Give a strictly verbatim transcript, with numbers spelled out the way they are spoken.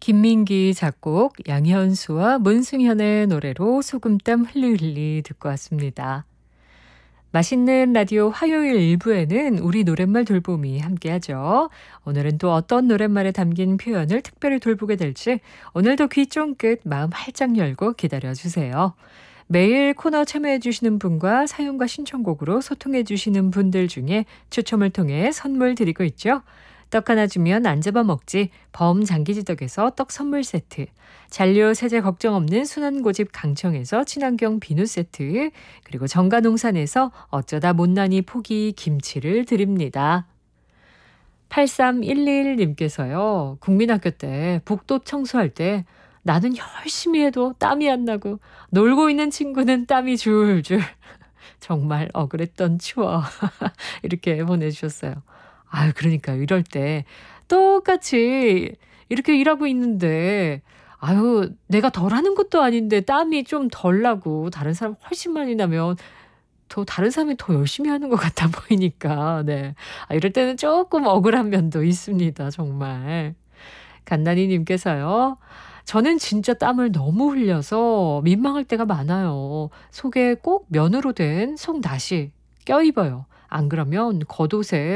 김민기 작곡, 양현수와 문승현의 노래로 소금땀 흘리흘리 듣고 왔습니다. 맛있는 라디오 화요일 일부에는 우리 노랫말 돌봄이 함께하죠. 오늘은 또 어떤 노랫말에 담긴 표현을 특별히 돌보게 될지 오늘도 귀 쫑긋 마음 활짝 열고 기다려주세요. 매일 코너 참여해주시는 분과 사연과 신청곡으로 소통해주시는 분들 중에 추첨을 통해 선물 드리고 있죠. 떡 하나 주면 안 잡아먹지 범장기지덕에서 떡 선물 세트, 잔류 세제 걱정 없는 순환고집 강청에서 친환경 비누 세트, 그리고 정가농산에서 어쩌다 못난이 포기 김치를 드립니다. 팔삼일일 님께서요. 국민학교 때 복도 청소할 때 나는 열심히 해도 땀이 안 나고 놀고 있는 친구는 땀이 줄줄. 정말 억울했던 추억. 이렇게 보내주셨어요. 아유, 그러니까 이럴 때 똑같이 이렇게 일하고 있는데 아유, 내가 덜 하는 것도 아닌데 땀이 좀 덜 나고 다른 사람 훨씬 많이 나면 더 다른 사람이 더 열심히 하는 것 같아 보이니까 네. 아, 이럴 때는 조금 억울한 면도 있습니다. 정말. 간나니 님께서요. 저는 진짜 땀을 너무 흘려서 민망할 때가 많아요. 속에 꼭 면으로 된 속나시 껴입어요. 안 그러면 겉옷에